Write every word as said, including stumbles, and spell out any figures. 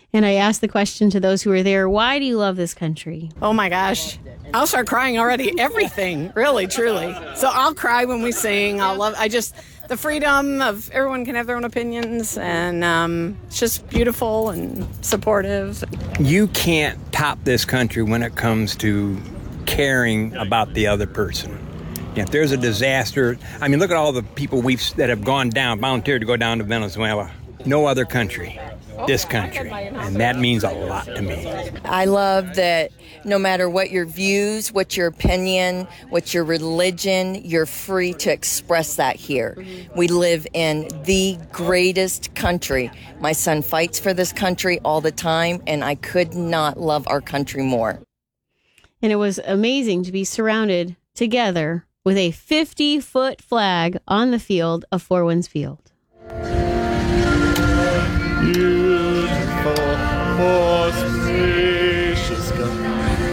And I asked the question to those who were there, why do you love this country? Oh my gosh. I'll start crying already. Everything, really, truly. So I'll cry when we sing. I'll love, I just, the freedom of everyone can have their own opinions, and um, it's just beautiful and supportive. You can't top this country when it comes to caring about the other person. If there's a disaster, I mean, look at all the people we've that have gone down, volunteered to go down to Venezuela. No other country, this country, and that means a lot to me. I love that no matter what your views, what your opinion, what your religion, you're free to express that here. We live in the greatest country. My son fights for this country all the time, and I could not love our country more. And it was amazing to be surrounded together with a fifty-foot flag on the field of Four Winds Field. Beautiful for spring.